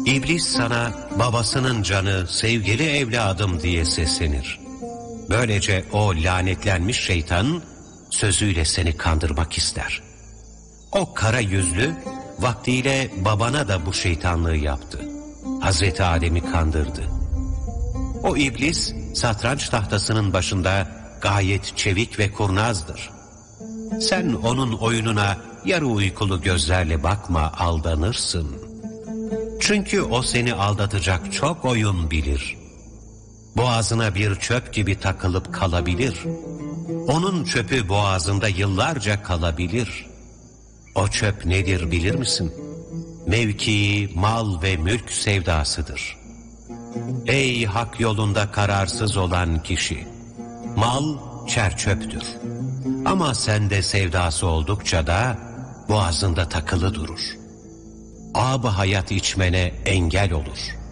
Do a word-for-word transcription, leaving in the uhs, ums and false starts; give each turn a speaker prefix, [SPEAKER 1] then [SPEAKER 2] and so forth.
[SPEAKER 1] İblis sana babasının canı, sevgili evladım diye seslenir. Böylece o lanetlenmiş şeytan sözüyle seni kandırmak ister. O kara yüzlü vaktiyle babana da bu şeytanlığı yaptı. Hazreti Adem'i kandırdı. O iblis satranç tahtasının başında gayet çevik ve kurnazdır. Sen onun oyununa yarı uykulu gözlerle bakma, aldanırsın. Çünkü o seni aldatacak çok oyun bilir. Boğazına bir çöp gibi takılıp kalabilir. Onun çöpü boğazında yıllarca kalabilir. O çöp nedir bilir misin? Mevki, mal ve mülk sevdasıdır. Ey hak yolunda kararsız olan kişi! Mal çerçöptür. Ama sende sevdası oldukça da boğazında takılı durur. Ab-ı hayat içmene engel olur.